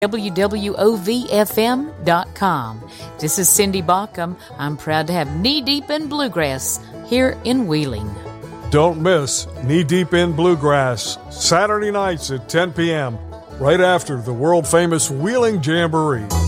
WWOVFM.com. This is Cindy Baucom. I'm proud to have Knee Deep in Bluegrass here in Wheeling. Don't miss Knee Deep in Bluegrass, Saturday nights at 10 p.m., right after the world-famous Wheeling Jamboree.